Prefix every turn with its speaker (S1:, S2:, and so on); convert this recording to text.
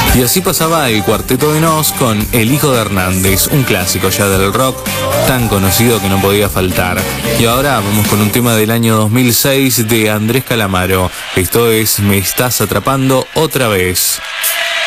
S1: Y así pasaba el Cuarteto de Nos con El Hijo de Hernández, un clásico ya del rock, tan conocido que no podía faltar. Y ahora vamos con un tema del año 2006 de Andrés Calamaro. Esto es Me estás atrapando otra vez.